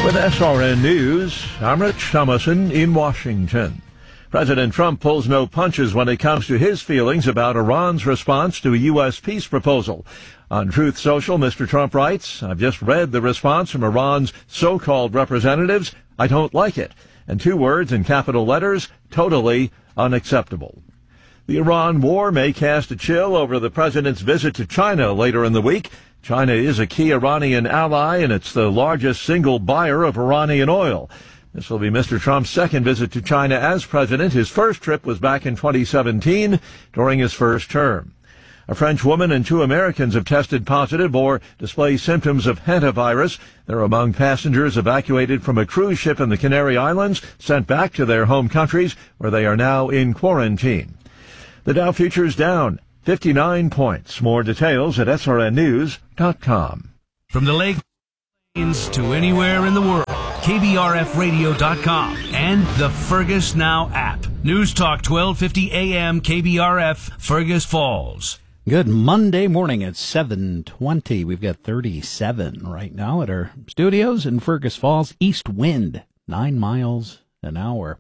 With SRN News, I'm Rich Thomason in Washington. President Trump pulls no punches when it comes to his feelings about Iran's response to a U.S. peace proposal. On Truth Social, Mr. Trump writes, "I've just read the response from Iran's so-called representatives. I don't like it." And 2 words in capital letters, totally unacceptable. The Iran war may cast a chill over the president's visit to China later in the week. China is a key Iranian ally, and it's the largest single buyer of Iranian oil. This will be Mr. Trump's second visit to China as president. His first trip was back in 2017 during his first term. A French woman and 2 Americans have tested positive or display symptoms of hantavirus. They're among passengers evacuated from a cruise ship in the Canary Islands, sent back to their home countries, where they are now in quarantine. The Dow futures down 59 points. More details at srnnews.com. From the Lake to anywhere in the world, KBRFradio.com and the Fergus Now app. News Talk 1250 AM KBRF, Fergus Falls. Good Monday morning at 7:20. We've got 37 right now at our studios in Fergus Falls. East wind, 9 miles an hour.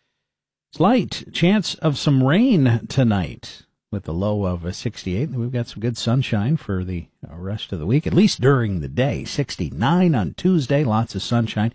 Slight chance of some rain tonight with a low of 68. We've got some good sunshine for the rest of the week, at least during the day. 69 on Tuesday, lots of sunshine.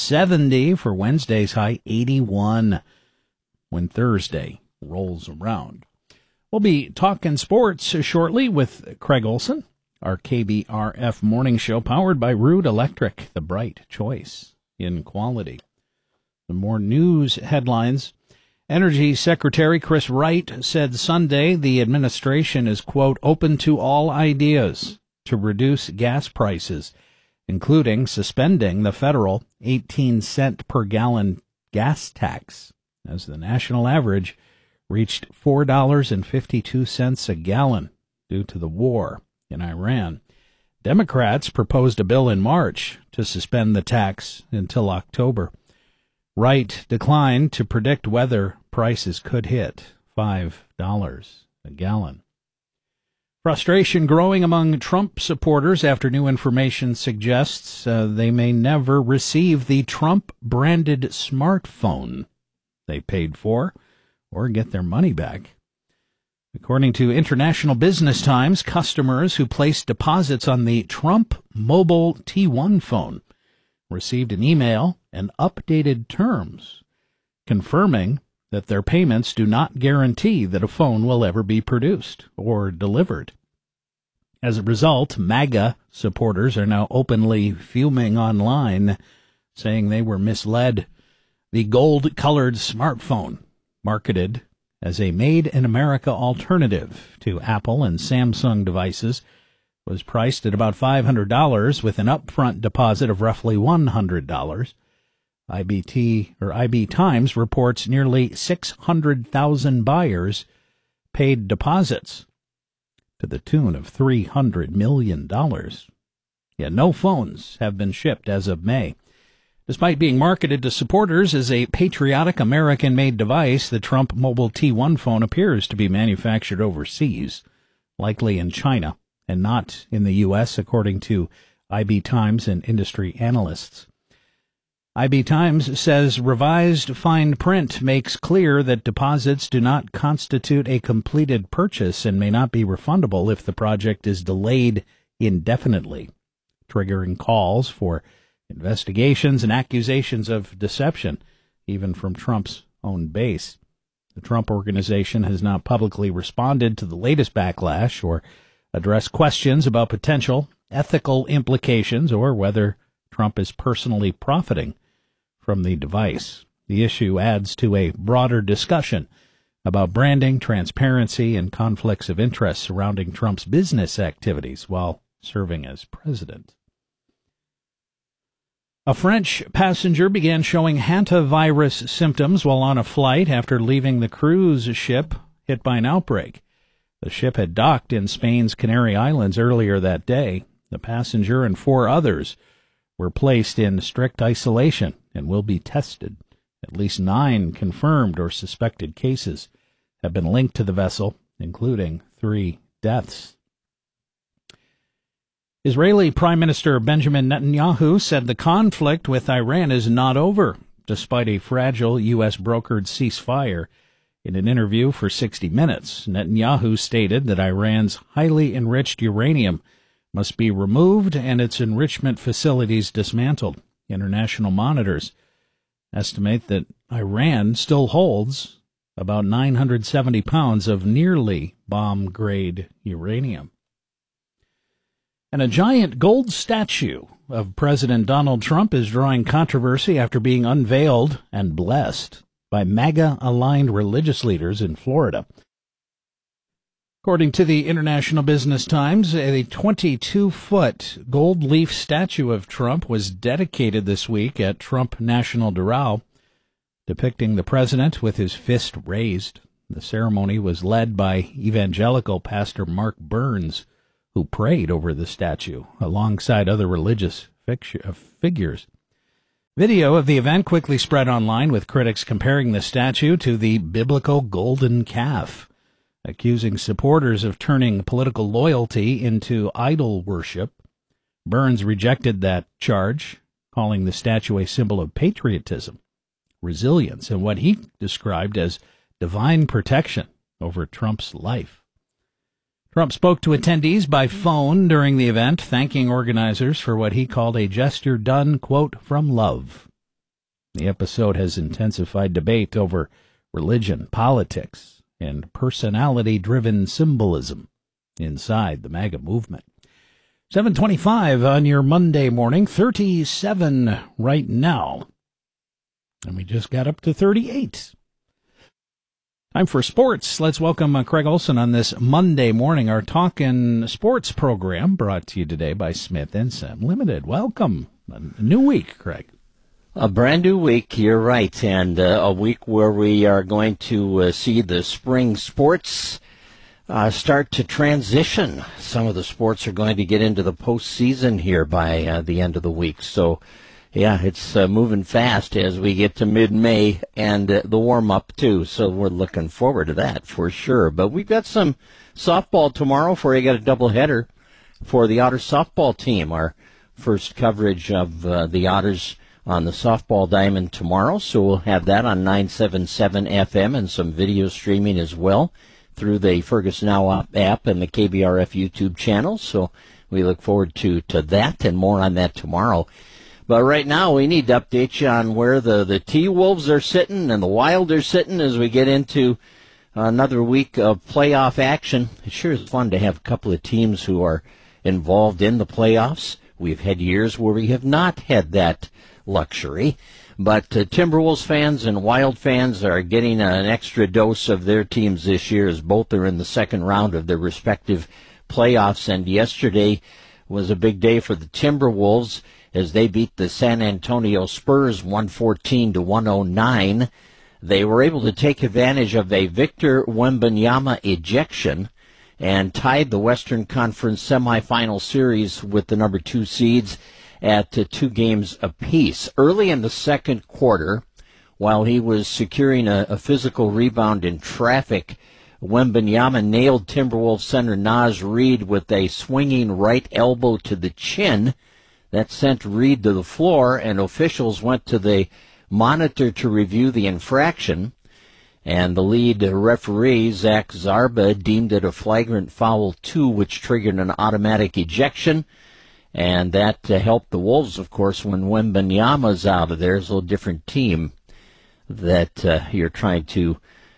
70 for Wednesday's high, 81 when Thursday rolls around. We'll be talking sports shortly with Craig Olson, our KBRF morning show powered by Root Electric, the bright choice in quality. Some more news headlines. Energy Secretary Chris Wright said Sunday the administration is, quote, open to all ideas to reduce gas prices, including suspending the federal 18-cent per gallon gas tax, as the national average reached $4.52 a gallon due to the war in Iran. Democrats proposed a bill in March to suspend the tax until October. Wright declined to predict whether prices could hit $5 a gallon. Frustration growing among Trump supporters after new information suggests they may never receive the Trump-branded smartphone they paid for or get their money back. According to International Business Times, customers who placed deposits on the Trump Mobile T1 phone received an email and updated terms confirming that their payments do not guarantee that a phone will ever be produced or delivered. As a result, MAGA supporters are now openly fuming online, saying they were misled. The gold-colored smartphone, marketed as a made-in-America alternative to Apple and Samsung devices, was priced at about $500 with an upfront deposit of roughly $100. IB Times reports nearly 600,000 buyers paid deposits to the tune of $300 million. Yet no phones have been shipped as of May. Despite being marketed to supporters as a patriotic American-made device, the Trump Mobile T1 phone appears to be manufactured overseas, likely in China, and not in the U.S., according to IB Times and industry analysts. IB Times says revised fine print makes clear that deposits do not constitute a completed purchase and may not be refundable if the project is delayed indefinitely, triggering calls for investigations and accusations of deception, even from Trump's own base. The Trump Organization has not publicly responded to the latest backlash or addressed questions about potential ethical implications or whether Trump is personally profiting from the device. The issue adds to a broader discussion about branding, transparency, and conflicts of interest surrounding Trump's business activities while serving as president. A French passenger began showing hantavirus symptoms while on a flight after leaving the cruise ship hit by an outbreak. The ship had docked in Spain's Canary Islands earlier that day. The passenger and 4 others were placed in strict isolation and will be tested. At least 9 confirmed or suspected cases have been linked to the vessel, including 3 deaths. Israeli Prime Minister Benjamin Netanyahu said the conflict with Iran is not over, despite a fragile U.S.-brokered ceasefire. In an interview for 60 Minutes, Netanyahu stated that Iran's highly enriched uranium must be removed and its enrichment facilities dismantled. International monitors estimate that Iran still holds about 970 pounds of nearly bomb-grade uranium. And a giant gold statue of President Donald Trump is drawing controversy after being unveiled and blessed by MAGA-aligned religious leaders in Florida. According to the International Business Times, a 22-foot gold leaf statue of Trump was dedicated this week at Trump National Doral, depicting the president with his fist raised. The ceremony was led by evangelical pastor Mark Burns, who prayed over the statue alongside other religious figures. Video of the event quickly spread online, with critics comparing the statue to the biblical golden calf, accusing supporters of turning political loyalty into idol worship. Burns rejected that charge, calling the statue a symbol of patriotism, resilience, and what he described as divine protection over Trump's life. Trump spoke to attendees by phone during the event, thanking organizers for what he called a gesture done, quote, from love. The episode has intensified debate over religion, politics, and personality-driven symbolism inside the MAGA movement. 7:25 on your Monday morning, 37 right now. And we just got up to 38. Time for sports. Let's welcome Craig Olson on this Monday morning, our Talkin' Sports program, brought to you today by Smith & Son Limited. Welcome. A new week, Craig. A brand new week, you're right, and a week where we are going to see the spring sports start to transition. Some of the sports are going to get into the postseason here by the end of the week, so yeah, it's moving fast as we get to mid-May and the warm-up, too. So we're looking forward to that for sure. But we've got some softball tomorrow for you. Got a doubleheader for the Otters softball team. Our first coverage of the Otters on the softball diamond tomorrow. So we'll have that on 977 FM and some video streaming as well through the Fergus Now app and the KBRF YouTube channel. So we look forward to that and more on that tomorrow. But right now, we need to update you on where the T-Wolves are sitting and the Wild are sitting as we get into another week of playoff action. It sure is fun to have a couple of teams who are involved in the playoffs. We've had years where we have not had that luxury. But Timberwolves fans and Wild fans are getting an extra dose of their teams this year, as both are in the second round of their respective playoffs. And yesterday was a big day for the Timberwolves, as they beat the San Antonio Spurs 114-109. They were able to take advantage of a Victor Wembanyama ejection and tied the Western Conference semifinal series with the number 2 seeds at 2 games apiece. Early in the second quarter, while he was securing a physical rebound in traffic, Wembanyama nailed Timberwolves center Naz Reid with a swinging right elbow to the chin. That sent Reid to the floor, and officials went to the monitor to review the infraction. And the lead referee, Zach Zarba, deemed it a flagrant foul 2, which triggered an automatic ejection. And that helped the Wolves, of course, when Wembanyama's out of there. It's a little different team that you're trying to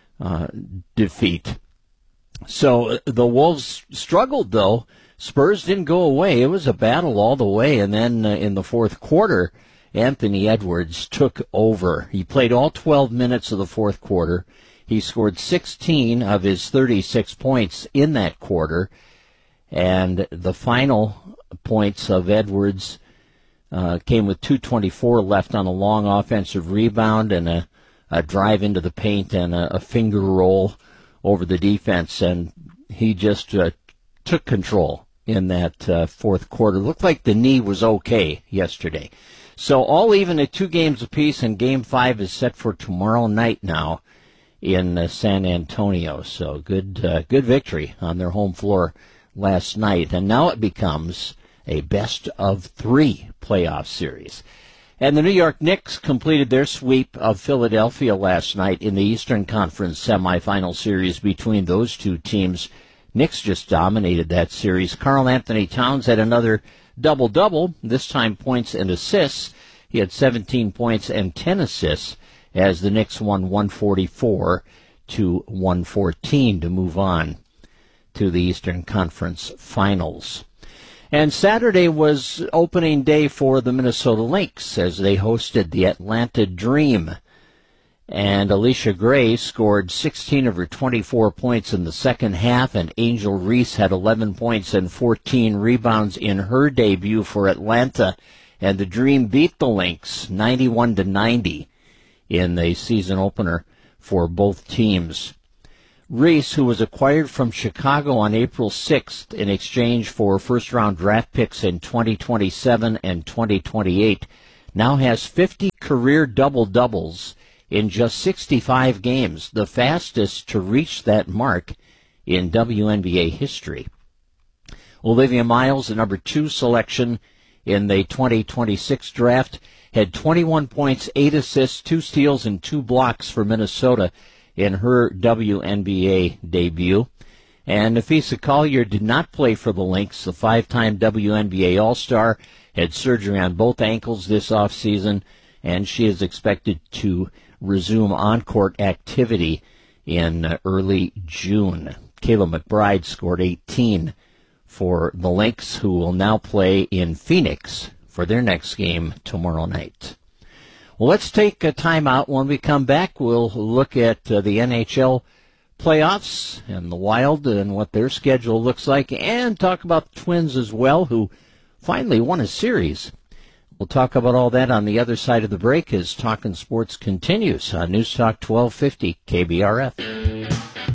defeat. So the Wolves struggled, though. Spurs didn't go away. It was a battle all the way. And then in the fourth quarter, Anthony Edwards took over. He played all 12 minutes of the fourth quarter. He scored 16 of his 36 points in that quarter. And the final points of Edwards came with 2:24 left on a long offensive rebound and a drive into the paint and a finger roll over the defense. And he just took control in that fourth quarter. Looked like the knee was okay yesterday. So all even at 2 games apiece, and Game 5 is set for tomorrow night now in San Antonio. So good victory on their home floor last night. And now it becomes a best-of-3 playoff series. And the New York Knicks completed their sweep of Philadelphia last night in the Eastern Conference semifinal series between those two teams. Knicks just dominated that series. Karl Anthony Towns had another double-double, this time points and assists. He had 17 points and 10 assists as the Knicks won 144-114 to move on to the Eastern Conference Finals. And Saturday was opening day for the Minnesota Lynx as they hosted the Atlanta Dream. And Alicia Gray scored 16 of her 24 points in the second half, and Angel Reese had 11 points and 14 rebounds in her debut for Atlanta. And the Dream beat the Lynx 91-90 in the season opener for both teams. Reese, who was acquired from Chicago on April 6th in exchange for first-round draft picks in 2027 and 2028, now has 50 career double-doubles in just 65 games, the fastest to reach that mark in WNBA history. Olivia Miles, the number 2 selection in the 2026 draft, had 21 points, 8 assists, 2 steals, and 2 blocks for Minnesota in her WNBA debut. And Nafisa Collier did not play for the Lynx. The 5-time WNBA All-Star had surgery on both ankles this offseason, and she is expected to resume on-court activity in early June. Kayla McBride scored 18 for the Lynx, who will now play in Phoenix for their next game tomorrow night. Well, let's take a time out. When we come back, we'll look at the NHL playoffs and the Wild and what their schedule looks like, and talk about the Twins as well, who finally won a series. We'll talk about all that on the other side of the break as Talkin' Sports continues on News Talk 1250 KBRF.